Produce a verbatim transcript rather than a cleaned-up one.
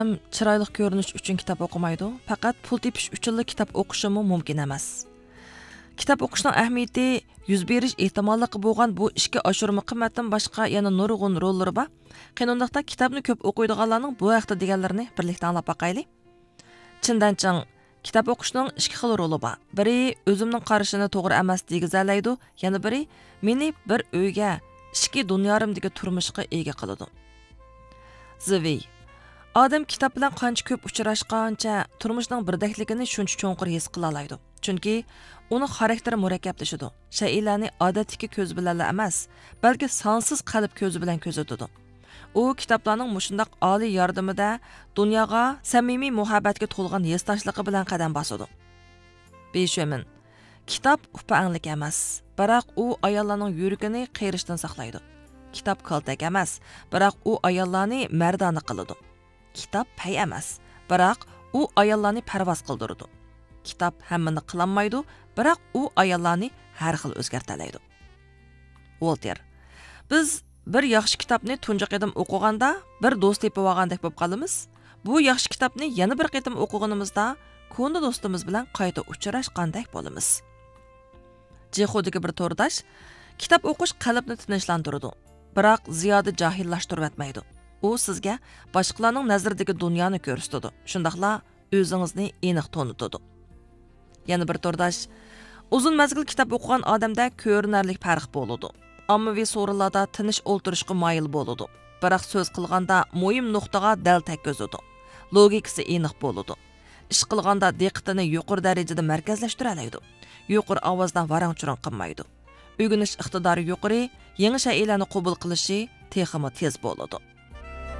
Chiroyli ko'rinish uchun kitob o'qimaydi, faqat pul tepish uchun kitob o'qishimi mumkin emas. Kitob o'qishning ahamiyati yuz berish ehtimolli bo'lgan bu ishga oshirma qimmatdan boshqa yana nurg'un rollari bor. Qanundaqda kitobni ko'p o'qiydiganlarning bu haqda deganlarini birlikda anglab boqaylik. Chindan chin kitob o'qishning ikki xil roli bor. Biri o'zimning qarashini to'g'ri emas degizalaydi, yana biri meni bir uyga, ikki dunyorimdagi turmushga ega qiladi. Zivi Odam kitob bilan qancha ko'p uchrashgancha turmushning birdakligini shuncha cho'nqir his qila oladi. Chunki uni xarakteri murakkablashadi. Shaylarni odatdagi ko'z bilan emas, balki sonsiz qalb ko'zi bilan kuzatadi. U kitoblarning mushundaq oliy yordamida dunyoga samimiy muhabbatga to'lgan yestashligi bilan qadam bosadi. Beshamin Kitob upanglik emas, biroq u ayollarning yuragini qiyirishdan saqlaydi. Kitob kaltak emas, biroq u ayollarni mardona qiladi. Kitob pay emas, biroq u ayollarni parvoz qildiradi. Kitob hammani qilolmaydi, biroq u ayollarni har xil o'zgartiradi. Voltaire Biz bir yaxshi kitobni tunji qatim o'qiganda bir do'st tepib olgandek bo'lib qolamiz. Bu yaxshi kitobni yana bir qatim o'qiganimizda ko'ngli do'stimiz bilan qayta uchrashgandek bo'lamiz. Jexodagi bir to'rdosh kitob o'qish qalbni tinchlantiradi, biroq ziyoda jahillashtirib etmaydi. U sizga boshqalarning nazaridagi dunyoni ko'rsatadi. Shundaqla o'zingizni aniq tanitadi. Yana bir to'rdosh uzun mazgil kitob o'qigan odamda ko'rinarli farq bo'ladi. Ommaviy so'rinlarda tinish o'ltirishga moyil bo'ladi. Biroq so'z qilganda muhim nuqtaga dal tekkizadi. Logikasi aniq bo'ladi. Ish qilganda diqqatini yuqori darajada markazlashtira oladi. Yuqori ovozdan varang-churang qilmaydi. O'rganish iqtidori yuqori, yangi shaylarni qabul qilishi texmi tez bo'ladi.